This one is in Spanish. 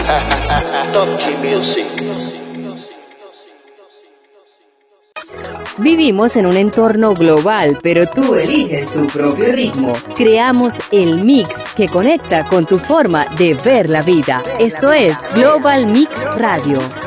Tochi Music. Vivimos en un entorno global, pero tú eliges tu propio ritmo. Creamos el mix que conecta con tu forma de ver la vida. Esto es Global Mix Radio.